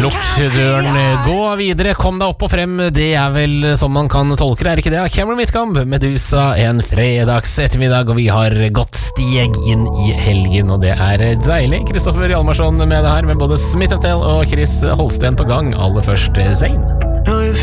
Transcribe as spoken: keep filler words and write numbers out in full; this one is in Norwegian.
Lukk døren, gå videre, kom deg opp og frem. Det er vel som man kan tolke det, er ikke det? Cameron Mitkamp, Medusa, en fredags ettermiddag, og vi har gått steg inn i helgen, og det er deilig. Kristoffer Hjalmarsson med det her, med både Smith and Tell og Chris Holsten på gang. Aller først Zayn.